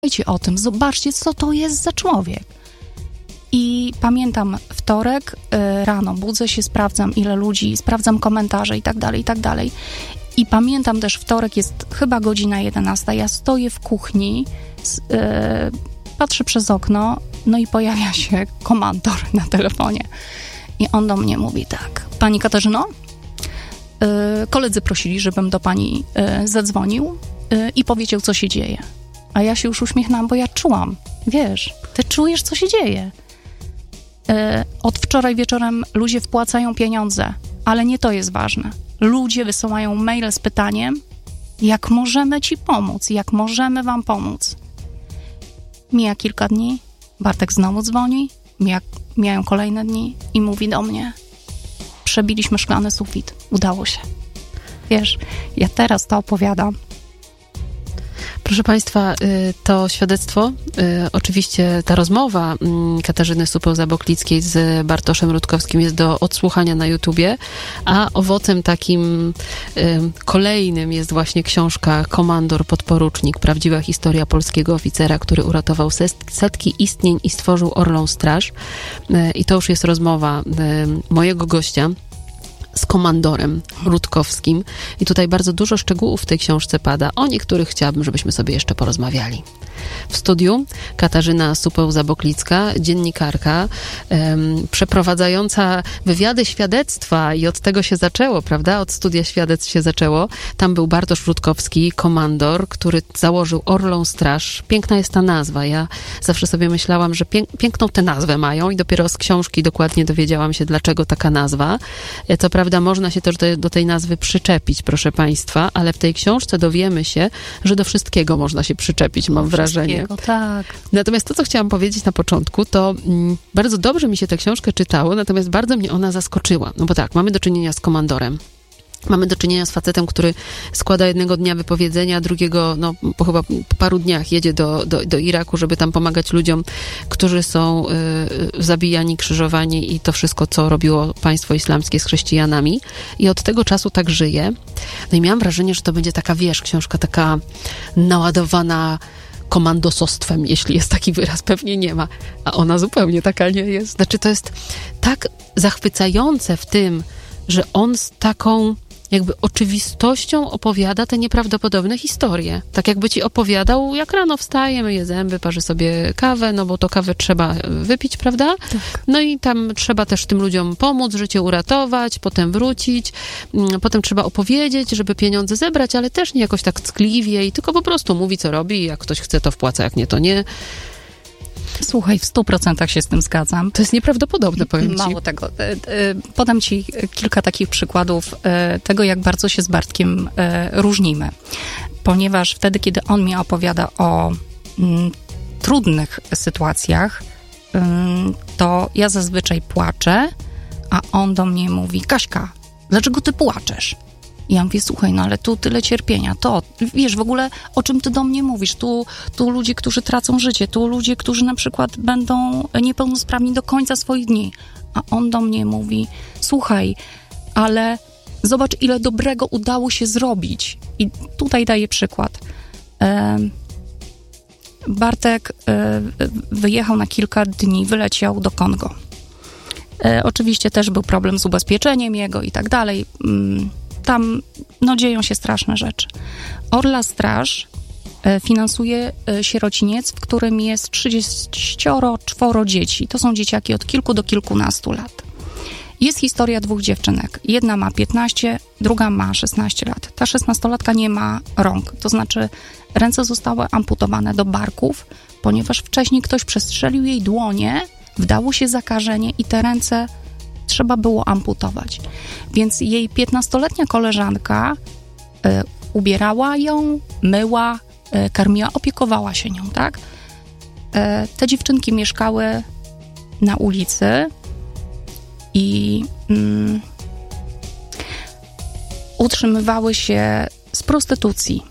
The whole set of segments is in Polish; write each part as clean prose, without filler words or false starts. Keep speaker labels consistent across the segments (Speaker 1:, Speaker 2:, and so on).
Speaker 1: Słuchajcie o tym, zobaczcie, co to jest za człowiek. I pamiętam wtorek rano, budzę się, sprawdzam ile ludzi, sprawdzam komentarze i tak dalej. I pamiętam też wtorek, jest chyba godzina 11, ja stoję w kuchni, patrzę przez okno, no i pojawia się komandor na telefonie. I on do mnie mówi tak: pani Katarzyno, koledzy prosili, żebym do pani zadzwonił i powiedział, co się dzieje. A ja się już uśmiechnęłam, bo ja czułam, wiesz, ty czujesz, co się dzieje. Od wczoraj wieczorem ludzie wpłacają pieniądze, ale nie to jest ważne. Ludzie wysyłają maile z pytaniem, jak możemy ci pomóc, jak możemy wam pomóc. Mija kilka dni, Bartek znowu dzwoni, mijają kolejne dni i mówi do mnie: przebiliśmy szklany sufit, udało się. Wiesz, ja teraz to opowiadam.
Speaker 2: Proszę Państwa, to świadectwo, oczywiście ta rozmowa Katarzyny Supeł-Zaboklickiej z Bartoszem Rutkowskim jest do odsłuchania na YouTubie, a owocem takim kolejnym jest właśnie książka Komandor Podporucznik. Prawdziwa historia polskiego oficera, który uratował setki istnień i stworzył Orlą Straż. I to już jest rozmowa mojego gościa z komandorem Rutkowskim. I tutaj bardzo dużo szczegółów w tej książce pada. O niektórych chciałabym, żebyśmy sobie jeszcze porozmawiali. W studiu Katarzyna Supeł-Zaboklicka, dziennikarka, przeprowadzająca wywiady świadectwa i od tego się zaczęło, prawda? Od studia świadectw się zaczęło. Tam był Bartosz Rutkowski, komandor, który założył Orlą Straż. Piękna jest ta nazwa. Ja zawsze sobie myślałam, że piękną tę nazwę mają i dopiero z książki dokładnie dowiedziałam się, dlaczego taka nazwa. Co prawda można się też do tej nazwy przyczepić, proszę Państwa, ale w tej książce dowiemy się, że do wszystkiego można się przyczepić, mam wrażenie.
Speaker 1: Tak.
Speaker 2: Natomiast to, co chciałam powiedzieć na początku, to bardzo dobrze mi się tę książkę czytało, natomiast bardzo mnie ona zaskoczyła. No bo tak, mamy do czynienia z komandorem. Mamy do czynienia z facetem, który składa jednego dnia wypowiedzenia, drugiego, no chyba po paru dniach jedzie do Iraku, żeby tam pomagać ludziom, którzy są zabijani, krzyżowani i to wszystko, co robiło państwo islamskie z chrześcijanami. I od tego czasu tak żyje. No i miałam wrażenie, że to będzie taka, wiesz, książka taka naładowana komandosostwem, jeśli jest taki wyraz, pewnie nie ma. A ona zupełnie taka nie jest. Znaczy, to jest tak zachwycające w tym, że on z taką jakby oczywistością opowiada te nieprawdopodobne historie. Tak jakby ci opowiadał, jak rano wstaje, myje zęby, parzy sobie kawę, no bo to kawę trzeba wypić, prawda? Tak. No i tam trzeba też tym ludziom pomóc, życie uratować, potem wrócić, potem trzeba opowiedzieć, żeby pieniądze zebrać, ale też nie jakoś tak ckliwie i tylko po prostu mówi, co robi, jak ktoś chce, to wpłaca, jak nie, to nie.
Speaker 1: Słuchaj, w 100% się z tym zgadzam.
Speaker 2: To jest nieprawdopodobne, powiem ci.
Speaker 1: Mało tego. Podam ci kilka takich przykładów tego, jak bardzo się z Bartkiem różnimy. Ponieważ wtedy, kiedy on mi opowiada o trudnych sytuacjach, to ja zazwyczaj płaczę, a on do mnie mówi: Kaśka, dlaczego ty płaczesz? I ja mówię: słuchaj, no ale tu tyle cierpienia, to, wiesz, w ogóle o czym ty do mnie mówisz? Tu ludzie, którzy tracą życie, tu ludzie, którzy na przykład będą niepełnosprawni do końca swoich dni. A on do mnie mówi: słuchaj, ale zobacz, ile dobrego udało się zrobić. I tutaj daję przykład. Bartek wyjechał na kilka dni, wyleciał do Kongo. Oczywiście też był problem z ubezpieczeniem jego i tak dalej. Tam dzieją się straszne rzeczy. Orla Straż finansuje sierociniec, w którym jest 34 dzieci. To są dzieciaki od kilku do kilkunastu lat. Jest historia 2 dziewczynek. Jedna ma 15, druga ma 16 lat. Ta 16-latka nie ma rąk. To znaczy ręce zostały amputowane do barków, ponieważ wcześniej ktoś przestrzelił jej dłonie, wdało się zakażenie i te ręce trzeba było amputować. Więc jej 15-letnia koleżanka ubierała ją, myła, karmiła, opiekowała się nią, tak? Te dziewczynki mieszkały na ulicy i utrzymywały się z prostytucji.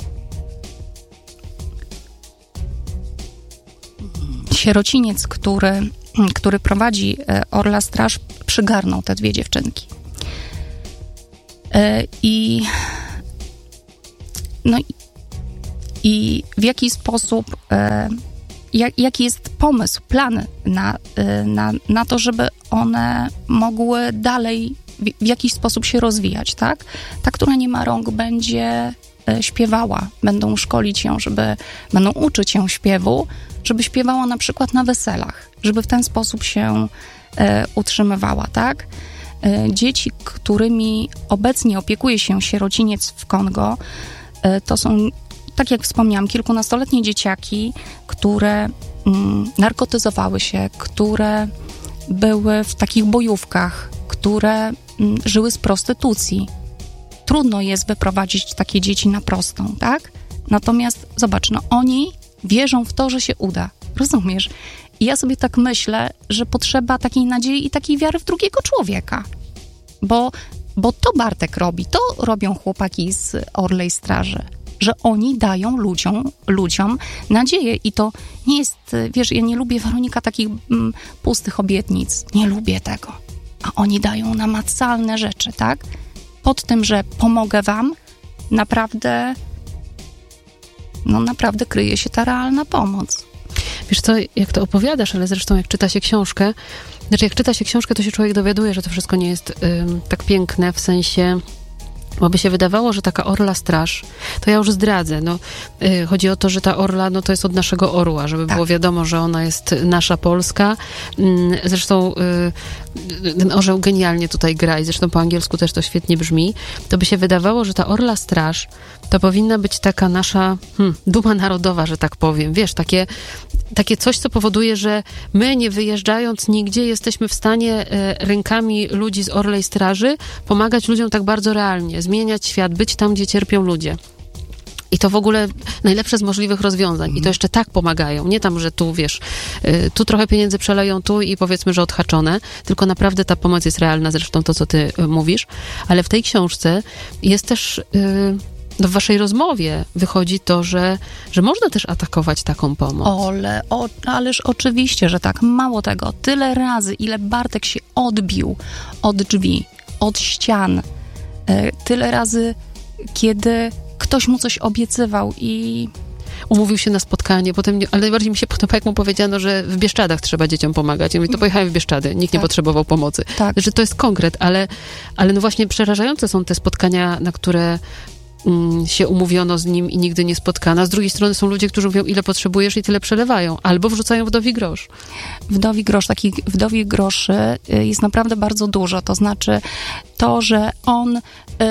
Speaker 1: Sierociniec, który prowadzi Orla Straż, przygarnął te 2 dziewczynki. I i w jaki sposób, jaki jest pomysł, plan na to, żeby one mogły dalej w jakiś sposób się rozwijać, tak? Ta, która nie ma rąk, będzie śpiewała, będą szkolić ją, będą uczyć ją śpiewu, żeby śpiewała na przykład na weselach, żeby w ten sposób się utrzymywała, tak? Dzieci, którymi obecnie opiekuje się sierociniec w Kongo, to są, tak jak wspomniałam, kilkunastoletnie dzieciaki, które narkotyzowały się, które były w takich bojówkach, które żyły z prostytucji. Trudno jest wyprowadzić takie dzieci na prostą, tak? Natomiast zobacz, oni wierzą w to, że się uda. Rozumiesz? I ja sobie tak myślę, że potrzeba takiej nadziei i takiej wiary w drugiego człowieka. Bo to Bartek robi, to robią chłopaki z Orlej Straży, że oni dają ludziom nadzieję. I to nie jest, wiesz, ja nie lubię, Weronika, takich pustych obietnic. Nie lubię tego. A oni dają namacalne rzeczy, tak? Pod tym, że pomogę wam, naprawdę kryje się ta realna pomoc.
Speaker 2: Wiesz co, jak to opowiadasz, ale zresztą jak czyta się książkę, to się człowiek dowiaduje, że to wszystko nie jest tak piękne, w sensie, bo by się wydawało, że taka Orla Straż, to ja już zdradzę, chodzi o to, że ta Orla, to jest od naszego orła, żeby było wiadomo, że ona jest nasza polska. Zresztą ten orzeł genialnie tutaj gra i zresztą po angielsku też to świetnie brzmi. To by się wydawało, że ta Orla Straż to powinna być taka nasza duma narodowa, że tak powiem. Wiesz, takie coś, co powoduje, że my, nie wyjeżdżając nigdzie, jesteśmy w stanie rękami ludzi z Orlej Straży pomagać ludziom tak bardzo realnie, zmieniać świat, być tam, gdzie cierpią ludzie. I to w ogóle najlepsze z możliwych rozwiązań. I to jeszcze tak pomagają. Nie tam, że tu, wiesz, tu trochę pieniędzy przeleją tu i powiedzmy, że odhaczone, tylko naprawdę ta pomoc jest realna, zresztą to, co ty mówisz. Ale w tej książce jest też... w waszej rozmowie wychodzi to, że można też atakować taką pomoc.
Speaker 1: Ależ oczywiście, że tak. Mało tego, tyle razy, ile Bartek się odbił od drzwi, od ścian, tyle razy, kiedy ktoś mu coś obiecywał i...
Speaker 2: Umówił się na spotkanie, ale najbardziej mi się podoba, jak mu powiedziano, że w Bieszczadach trzeba dzieciom pomagać. Ja mówię, to pojechałem w Bieszczady, nikt nie potrzebował pomocy.
Speaker 1: Tak.
Speaker 2: Że to jest konkret, ale właśnie przerażające są te spotkania, na które się umówiono z nim i nigdy nie spotkana. Z drugiej strony są ludzie, którzy mówią, ile potrzebujesz i tyle przelewają. Albo wrzucają wdowi grosz.
Speaker 1: Takich wdowi groszy jest naprawdę bardzo dużo. To znaczy to, że on...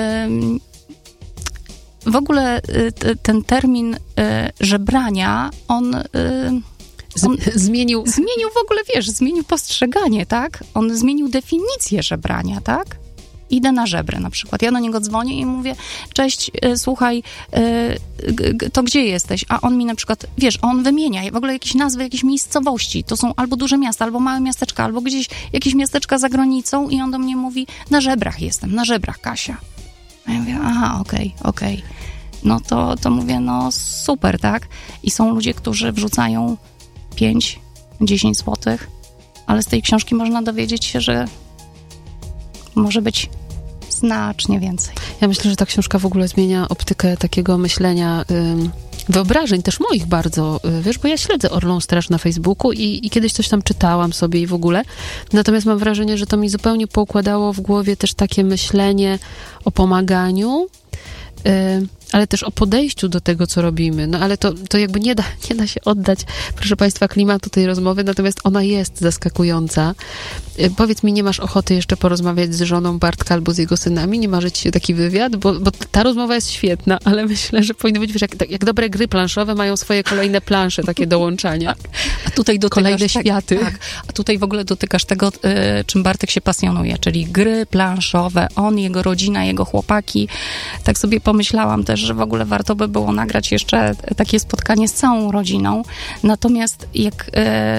Speaker 1: w ogóle ten termin żebrania, on
Speaker 2: zmienił
Speaker 1: w ogóle, wiesz, zmienił postrzeganie, tak? On zmienił definicję żebrania, tak? Idę na żebry na przykład. Ja do niego dzwonię i mówię, cześć, słuchaj, to gdzie jesteś? A on mi na przykład, wiesz, on wymienia w ogóle jakieś nazwy, jakieś miejscowości. To są albo duże miasta, albo małe miasteczka, albo gdzieś jakieś miasteczka za granicą i on do mnie mówi, na żebrach jestem, na żebrach, Kasia. A ja mówię, aha, okej. No to mówię, super, tak? I są ludzie, którzy wrzucają 5-10 złotych, ale z tej książki można dowiedzieć się, że może być znacznie więcej.
Speaker 2: Ja myślę, że ta książka w ogóle zmienia optykę takiego myślenia, wyobrażeń też moich bardzo, wiesz, bo ja śledzę Orlą Straż na Facebooku i kiedyś coś tam czytałam sobie i w ogóle, natomiast mam wrażenie, że to mi zupełnie poukładało w głowie też takie myślenie o pomaganiu, ale też o podejściu do tego, co robimy. No ale to jakby nie da się oddać, proszę Państwa, klimatu tej rozmowy, natomiast ona jest zaskakująca. Powiedz mi, nie masz ochoty jeszcze porozmawiać z żoną Bartka albo z jego synami? Nie marzy ci się taki wywiad? Bo ta rozmowa jest świetna, ale myślę, że powinno być, wiesz, jak dobre gry planszowe mają swoje kolejne plansze, takie dołączania.
Speaker 1: A tutaj dotykasz
Speaker 2: kolejne światy.
Speaker 1: Tak. A tutaj w ogóle dotykasz tego, czym Bartek się pasjonuje, czyli gry planszowe, on, jego rodzina, jego chłopaki. Tak sobie pomyślałam też, że w ogóle warto by było nagrać jeszcze takie spotkanie z całą rodziną. Natomiast jak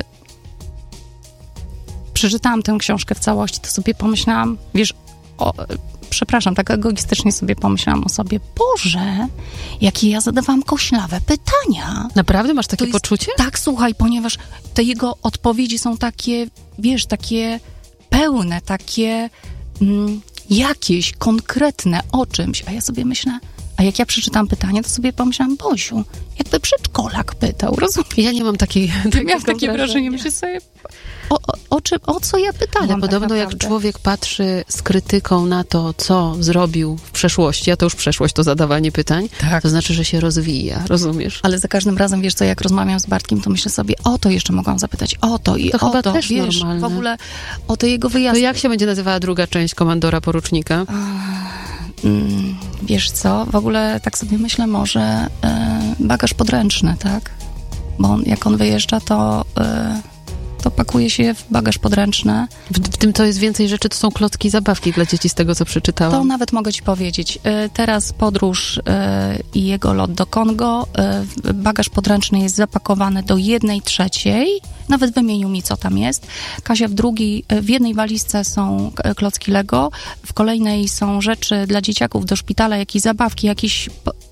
Speaker 1: przeczytałam tę książkę w całości, to sobie pomyślałam, wiesz, przepraszam, tak egoistycznie sobie pomyślałam o sobie, Boże, jakie ja zadawałam koślawe pytania.
Speaker 2: Naprawdę? Masz takie poczucie?
Speaker 1: Tak, słuchaj, ponieważ te jego odpowiedzi są takie, wiesz, takie pełne, takie jakieś konkretne o czymś, a ja sobie myślę, A jak ja przeczytałam pytanie, to sobie pomyślałam, Bosiu, jakby przedszkolak pytał, rozumiesz?
Speaker 2: Ja nie mam
Speaker 1: Miałam takie wrażenie, myślę sobie, o co ja pytałam?
Speaker 2: Ale podobno
Speaker 1: tak
Speaker 2: jak człowiek patrzy z krytyką na to, co zrobił w przeszłości, a to już przeszłość, to zadawanie pytań, to znaczy, że się rozwija, rozumiesz?
Speaker 1: Ale za każdym razem, wiesz co, jak rozmawiam z Bartkiem, to myślę sobie, o to jeszcze mogłam zapytać, o to i
Speaker 2: to
Speaker 1: o to,
Speaker 2: chyba też
Speaker 1: wiesz,
Speaker 2: normalne.
Speaker 1: w ogóle o to jego wyjazd.
Speaker 2: To jak się będzie nazywała druga część Komandora Porucznika?
Speaker 1: Wiesz co, w ogóle tak sobie myślę, może bagaż podręczny, tak? Bo jak on wyjeżdża, to pakuje się w bagaż podręczny.
Speaker 2: W tym, co jest więcej rzeczy, to są klocki i zabawki dla dzieci, z tego, co przeczytałam.
Speaker 1: To nawet mogę ci powiedzieć. Teraz podróż i jego lot do Kongo. Bagaż podręczny jest zapakowany do 1/3. Nawet wymienił mi, co tam jest. Kasia w jednej walizce są klocki Lego, w kolejnej są rzeczy dla dzieciaków do szpitala, jakieś zabawki, jakieś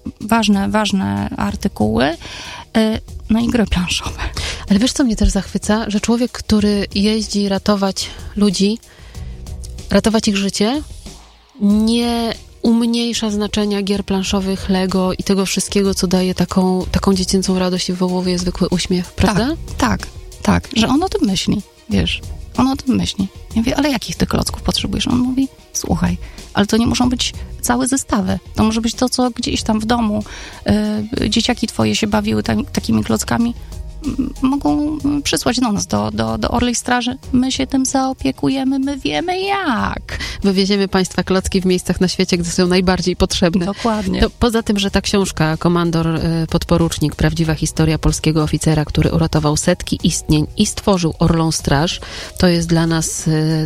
Speaker 1: ważne artykuły. No i gry planszowe.
Speaker 2: Ale wiesz, co mnie też zachwyca? Że człowiek, który jeździ ratować ludzi, ratować ich życie, nie umniejsza znaczenia gier planszowych, Lego i tego wszystkiego, co daje taką dziecięcą radość i wywołuje zwykły uśmiech, prawda?
Speaker 1: Tak, że on o tym myśli, wiesz. On o tym myśli. Ja mówię, ale jakich ty klocków potrzebujesz? On mówi, słuchaj, ale to nie muszą być całe zestawy. To może być to, co gdzieś tam w domu dzieciaki twoje się bawiły takimi klockami. Mogą przysłać do nas, do Orlej Straży. My się tym zaopiekujemy, my wiemy jak.
Speaker 2: Wywieziemy państwa klocki w miejscach na świecie, gdzie są najbardziej potrzebne.
Speaker 1: Dokładnie.
Speaker 2: To poza tym, że ta książka Komandor Podporucznik, prawdziwa historia polskiego oficera, który uratował setki istnień i stworzył Orlą Straż, to jest dla nas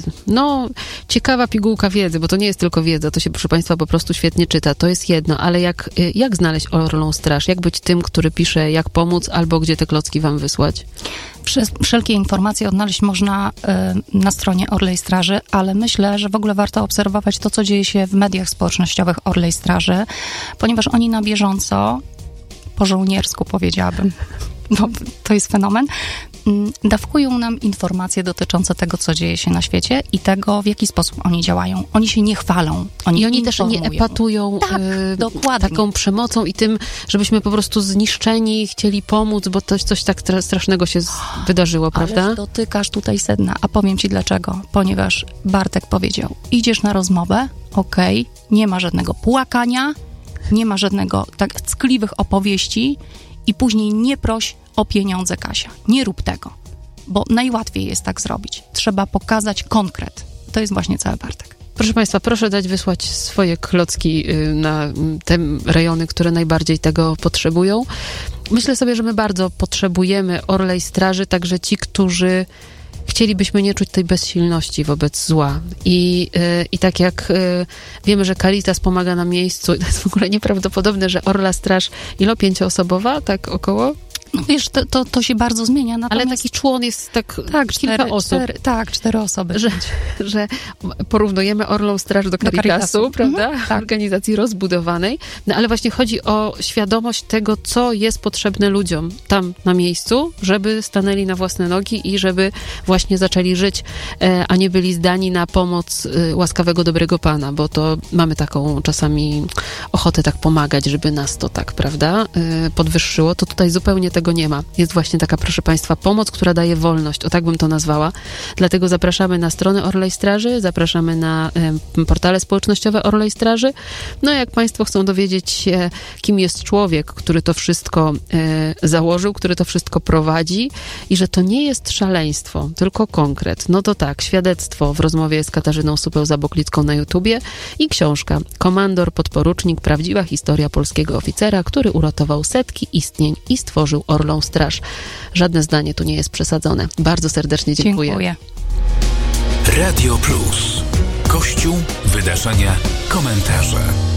Speaker 2: ciekawa pigułka wiedzy, bo to nie jest tylko wiedza, to się, proszę państwa, po prostu świetnie czyta. To jest jedno, ale jak znaleźć Orlą Straż? Jak być tym, który pisze, jak pomóc, albo gdzie te klocki wam wysłać?
Speaker 1: Wszelkie informacje odnaleźć można na stronie Orlej Straży, ale myślę, że w ogóle warto obserwować to, co dzieje się w mediach społecznościowych Orlej Straży, ponieważ oni na bieżąco, po żołniersku powiedziałabym, bo to jest fenomen, dawkują nam informacje dotyczące tego, co dzieje się na świecie i tego, w jaki sposób oni działają. Oni się nie chwalą. Oni
Speaker 2: też nie epatują
Speaker 1: dokładnie.
Speaker 2: taką przemocą i tym, żebyśmy po prostu zniszczeni chcieli pomóc, bo coś tak strasznego się wydarzyło, prawda?
Speaker 1: Ale dotykasz tutaj sedna, a powiem ci dlaczego. Ponieważ Bartek powiedział, idziesz na rozmowę, okej, nie ma żadnego płakania, nie ma żadnego tak ckliwych opowieści i później nie proś o pieniądze, Kasia. Nie rób tego, bo najłatwiej jest tak zrobić. Trzeba pokazać konkret. To jest właśnie cały Bartek.
Speaker 2: Proszę państwa, proszę dać wysłać swoje klocki na te rejony, które najbardziej tego potrzebują. Myślę sobie, że my bardzo potrzebujemy Orlej Straży, także ci, którzy chcielibyśmy nie czuć tej bezsilności wobec zła. I tak jak wiemy, że Caritas pomaga na miejscu, to jest w ogóle nieprawdopodobne, że Orla Straż 5-osobowa, tak około?
Speaker 1: No wiesz, to się bardzo zmienia. Natomiast...
Speaker 2: Ale taki człon jest kilka osób.
Speaker 1: 4 osoby.
Speaker 2: Że porównujemy Orlą Straż do Caritasu, prawda?
Speaker 1: Tak.
Speaker 2: Organizacji rozbudowanej. No ale właśnie chodzi o świadomość tego, co jest potrzebne ludziom tam na miejscu, żeby stanęli na własne nogi i żeby właśnie zaczęli żyć, a nie byli zdani na pomoc łaskawego, dobrego Pana, bo to mamy taką czasami ochotę tak pomagać, żeby nas to tak, prawda, podwyższyło. To tutaj zupełnie tego nie ma. Jest właśnie taka, proszę państwa, pomoc, która daje wolność, o tak bym to nazwała. Dlatego zapraszamy na stronę Orlej Straży, zapraszamy na portale społecznościowe Orlej Straży. No jak państwo chcą dowiedzieć się, kim jest człowiek, który to wszystko założył, który to wszystko prowadzi i że to nie jest szaleństwo, tylko konkret. No to tak, świadectwo w rozmowie z Katarzyną Supeł-Zaboklicką na YouTubie i książka Komandor Podporucznik, prawdziwa historia polskiego oficera, który uratował setki istnień i stworzył Orlą Straż. Żadne zdanie tu nie jest przesadzone. Bardzo serdecznie dziękuję.
Speaker 1: Dziękuję.
Speaker 3: Radio Plus. Kościół, wydarzenia, komentarze.